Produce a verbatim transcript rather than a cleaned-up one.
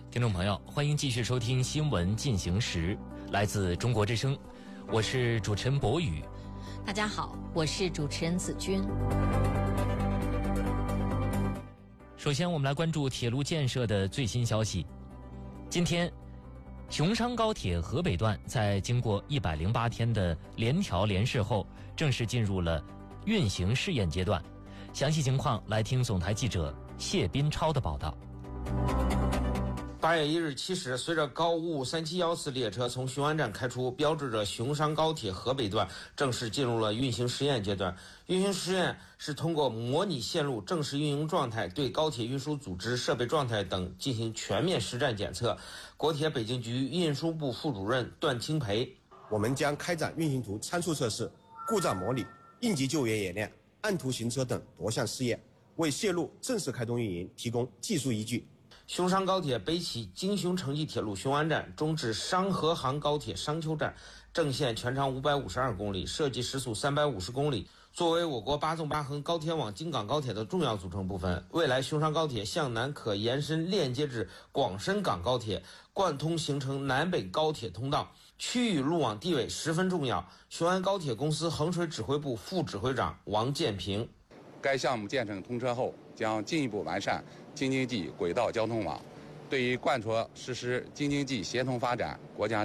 听众朋友，欢迎继续收听新闻进行时，来自中国之声，我是主持人博宇。 大家好，我是主持人子君。 首先我们来关注铁路建设的最新消息。今天雄商高铁河北段在经过一百零八天的联调联试后，正式进入了运行试验阶段。详细情况来听总台记者谢斌超的报道。 八月一日七时，随着高雾三七一次列车从雄安站开出，标志着雄商高铁河北段正式进入了运行实验阶段。运行实验是通过模拟线路正式运营状态，对高铁运输组织、设备状态等进行全面实战检测。国铁北京局运输部副主任段清培： 我们将开展运行图参数测试、故障模拟、应急救援演练、按图行车等多项试验，为线路正式开动运营提供技术依据。 雄商高铁北起京雄城际铁路雄安站，中至商河杭高铁商丘站，正线全长五百五十二公里，设计时速三百五十公里。作为我国八纵八横高铁网京港高铁的重要组成部分，未来雄商高铁向南可延伸链接至广深港高铁，贯通形成南北高铁通道，区域路网地位十分重要。雄安高铁公司衡水指挥部副指挥长王建平： 该项目建成通车后，将进一步完善京津冀轨道交通网，对于贯彻实施京津冀协同发展国家